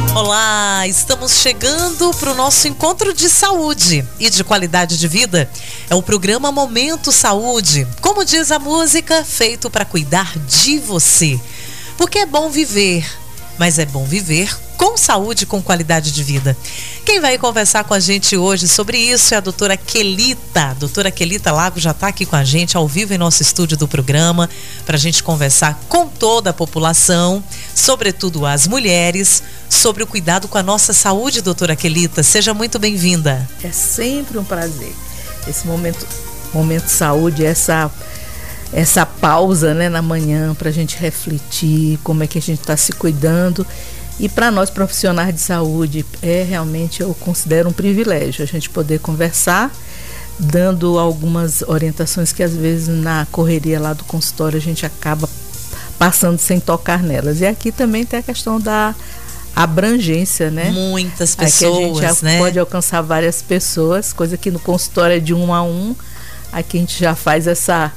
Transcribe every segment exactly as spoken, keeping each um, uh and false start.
Olá, estamos chegando para o nosso encontro de saúde e de qualidade de vida. É o programa Momento Saúde, como diz a música, feito para cuidar de você. Porque é bom viver, mas é bom viver com saúde e com qualidade de vida. Quem vai conversar com a gente hoje sobre isso é a doutora Quelita. A doutora Quelita Lago já está aqui com a gente ao vivo em nosso estúdio do programa para a gente conversar com toda a população, sobretudo as mulheres, sobre o cuidado com a nossa saúde, doutora Quelita. Seja muito bem-vinda. É sempre um prazer. Esse momento, momento saúde, essa, essa pausa, né, na manhã para a gente refletir como é que a gente está se cuidando. E para nós profissionais de saúde, é realmente, eu considero um privilégio a gente poder conversar, dando algumas orientações que às vezes na correria lá do consultório a gente acaba passando sem tocar nelas. E aqui também tem a questão da abrangência, né? Muitas pessoas, aqui a gente já né? pode alcançar várias pessoas, coisa que no consultório é de um a um. Aqui a gente já faz essa,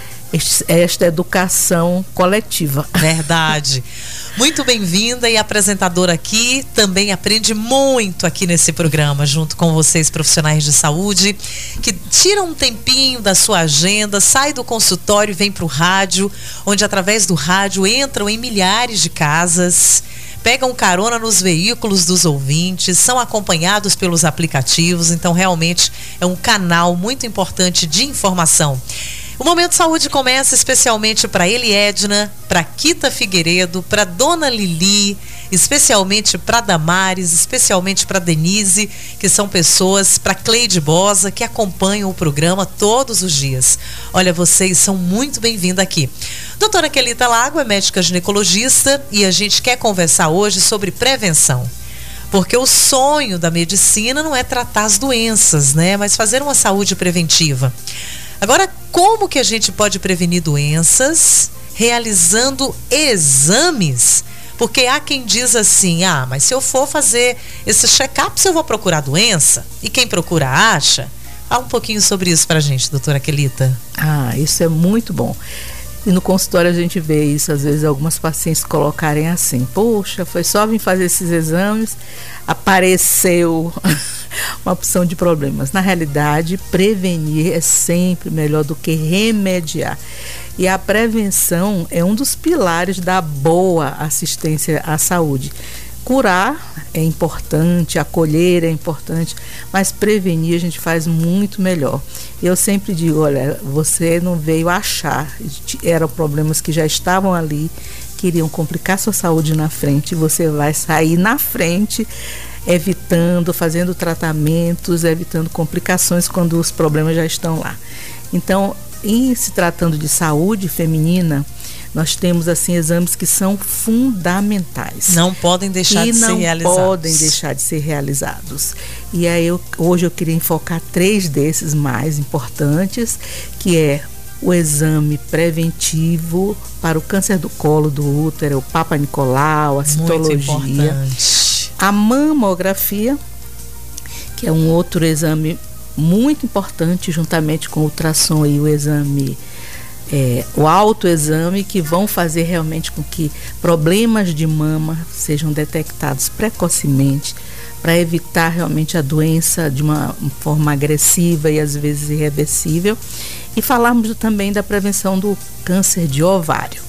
esta educação coletiva. Verdade. Muito bem-vinda e apresentadora aqui, também aprende muito aqui nesse programa, junto com vocês profissionais de saúde, que tiram um tempinho da sua agenda, sai do consultório e vem para o rádio, onde através do rádio entram em milhares de casas, pegam carona nos veículos dos ouvintes, são acompanhados pelos aplicativos, então realmente é um canal muito importante de informação. O Momento Saúde começa especialmente para Eliedna, para Kita Figueiredo, para Dona Lili, especialmente para Damares, especialmente para Denise, que são pessoas, para Cleide Bosa, que acompanham o programa todos os dias. Olha, vocês são muito bem-vindos aqui. Doutora Quelita Lago é médica ginecologista e a gente quer conversar hoje sobre prevenção. Porque o sonho da medicina não é tratar as doenças, né? Mas fazer uma saúde preventiva. Agora, como que a gente pode prevenir doenças realizando exames? Porque há quem diz assim, ah, mas se eu for fazer esse check-up, eu vou procurar doença? E quem procura acha? Fala um pouquinho sobre isso pra gente, doutora Quelita. Ah, isso é muito bom. E no consultório a gente vê isso, às vezes algumas pacientes colocarem assim, poxa, foi só vir fazer esses exames, apareceu uma opção de problemas. Na realidade, prevenir é sempre melhor do que remediar. E a prevenção é um dos pilares da boa assistência à saúde. Curar é importante, acolher é importante, mas prevenir a gente faz muito melhor. Eu sempre digo, olha, você não veio achar, eram problemas que já estavam ali, queriam complicar sua saúde na frente, você vai sair na frente, evitando, fazendo tratamentos, evitando complicações quando os problemas já estão lá. Então, em se tratando de saúde feminina, nós temos assim exames que são fundamentais. Não podem deixar de ser realizados. não podem deixar de ser realizados. E aí eu, hoje eu queria enfocar três desses mais importantes, que é o exame preventivo para o câncer do colo do útero, o Papa Nicolau, a citologia, a mamografia, que é um outro exame muito importante, juntamente com o ultrassom e o exame É, o autoexame, que vão fazer realmente com que problemas de mama sejam detectados precocemente para evitar realmente a doença de uma forma agressiva e às vezes irreversível. E falarmos também da prevenção do câncer de ovário.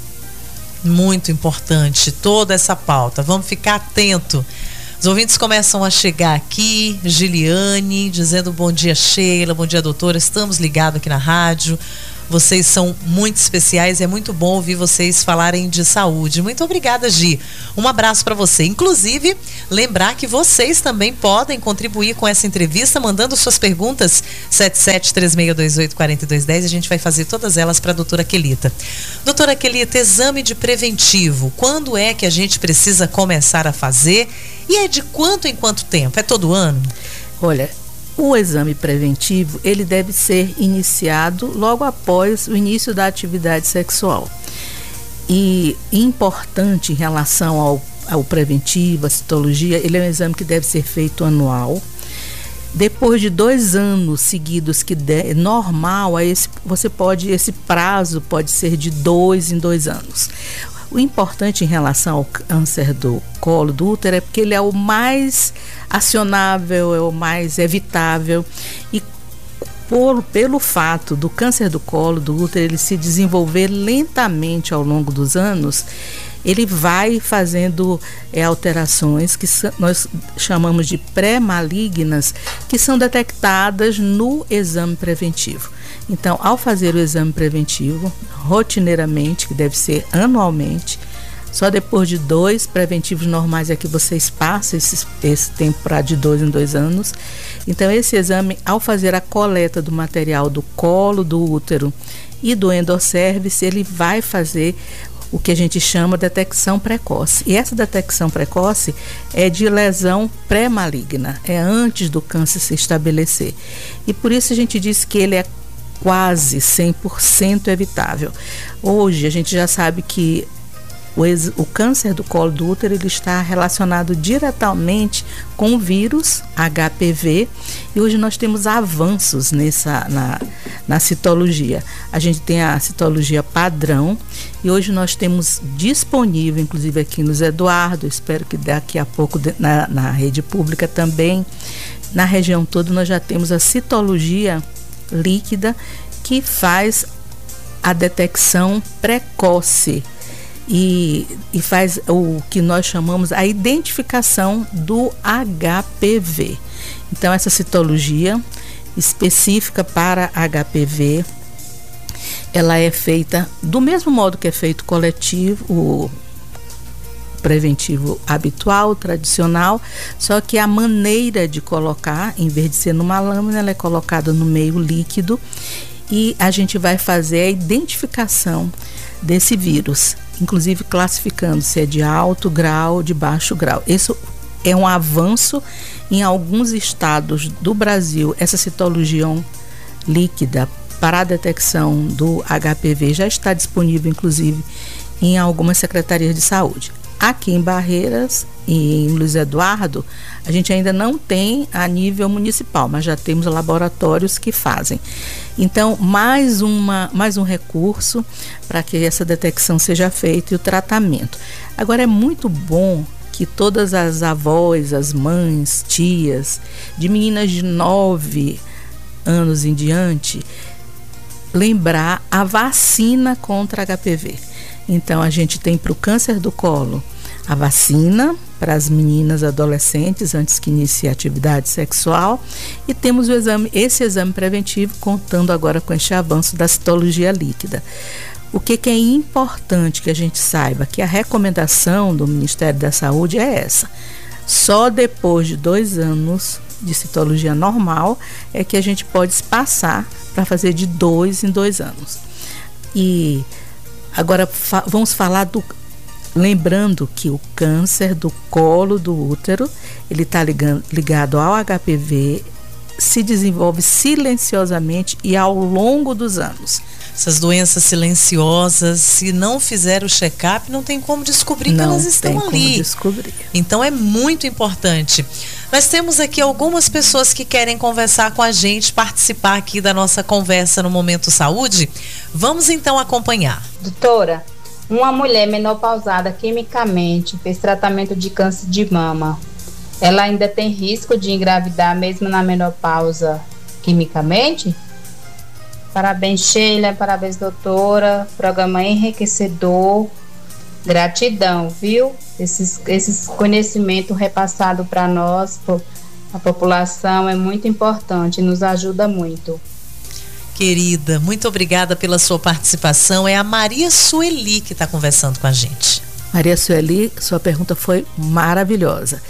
Muito importante toda essa pauta. Vamos ficar atento. Os ouvintes começam a chegar aqui, Giliane dizendo bom dia, Sheila, bom dia, doutora, estamos ligados aqui na rádio. Vocês são muito especiais e é muito bom ouvir vocês falarem de saúde. Muito obrigada, Gi. Um abraço para você. Inclusive, lembrar que vocês também podem contribuir com essa entrevista mandando suas perguntas sete sete três seis dois oito quatro dois um zero. A gente vai fazer todas elas para a doutora Quelita. Doutora Quelita, exame de preventivo. Quando é que a gente precisa começar a fazer? E é de quanto em quanto tempo? É todo ano? Olha, o exame preventivo, ele deve ser iniciado logo após o início da atividade sexual. E importante em relação ao, ao preventivo, a citologia, ele é um exame que deve ser feito anual. Depois de dois anos seguidos, que é normal, esse, você pode, esse prazo pode ser de dois em dois anos. O importante em relação ao câncer do colo do útero é porque ele é o mais acionável, é o mais evitável, e por, pelo fato do câncer do colo do útero ele se desenvolver lentamente ao longo dos anos, ele vai fazendo é, alterações que nós chamamos de pré-malignas, que são detectadas no exame preventivo. Então, ao fazer o exame preventivo, rotineiramente, que deve ser anualmente, só depois de dois preventivos normais é que vocês passam esse, esse tempo para de dois em dois anos. Então, esse exame, ao fazer a coleta do material do colo do útero e do endoscérvix, ele vai fazer o que a gente chama de detecção precoce. E essa detecção precoce é de lesão pré-maligna, é antes do câncer se estabelecer. E por isso a gente diz que ele é quase cem por cento evitável. Hoje a gente já sabe que o, ex, o câncer do colo do útero ele está relacionado diretamente com o vírus H P V, e hoje nós temos avanços nessa, na, na citologia. A gente tem a citologia padrão, e hoje nós temos disponível, inclusive aqui nos Eduardo, espero que daqui a pouco na, na rede pública também, na região toda nós já temos a citologia líquida, que faz a detecção precoce e, e faz o que nós chamamos a identificação do H P V. Então, essa citologia específica para H P V, ela é feita do mesmo modo que é feito coletivo, o preventivo habitual, tradicional, só que a maneira de colocar, em vez de ser numa lâmina, ela é colocada no meio líquido, e a gente vai fazer a identificação desse vírus, inclusive classificando se é de alto grau, de baixo grau. Isso é um avanço em alguns estados do Brasil. Essa citologia líquida para a detecção do H P V já está disponível, inclusive, em algumas secretarias de saúde. Aqui em Barreiras e em Luiz Eduardo, a gente ainda não tem a nível municipal, mas já temos laboratórios que fazem. Então, mais, uma, mais um recurso para que essa detecção seja feita e o tratamento. Agora, é muito bom que todas as avós, as mães, tias, de meninas de nove anos em diante, lembrar a vacina contra H P V. Então, a gente tem para o câncer do colo a vacina para as meninas adolescentes antes que inicie a atividade sexual, e temos o exame, esse exame preventivo, contando agora com este avanço da citologia líquida. O que, que é importante que a gente saiba? Que a recomendação do Ministério da Saúde é essa: só depois de dois anos de citologia normal é que a gente pode passar para fazer de dois em dois anos. E agora fa- vamos falar do... Lembrando que o câncer do colo do útero, ele está ligado ao H P V, se desenvolve silenciosamente e ao longo dos anos. Essas doenças silenciosas, se não fizer o check-up, não tem como descobrir não que elas estão tem ali. Como descobrir. Então é muito importante. Nós temos aqui algumas pessoas que querem conversar com a gente, participar aqui da nossa conversa no Momento Saúde. Vamos então acompanhar. Doutora, uma mulher menopausada quimicamente fez tratamento de câncer de mama. Ela ainda tem risco de engravidar mesmo na menopausa quimicamente? Parabéns, Sheila. Parabéns, doutora. Programa enriquecedor. Gratidão, viu? Esses, esses conhecimentos repassados para nós, a população, é muito importante, nos ajuda muito. Querida, muito obrigada pela sua participação. É a Maria Sueli que está conversando com a gente. Maria Sueli, sua pergunta foi maravilhosa.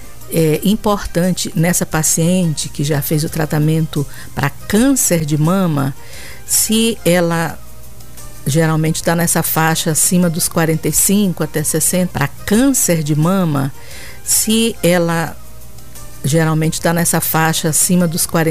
É importante nessa paciente que já fez o tratamento para câncer de mama, se ela geralmente está nessa faixa acima dos quarenta e cinco até sessenta, para câncer de mama, se ela geralmente está nessa faixa acima dos quarenta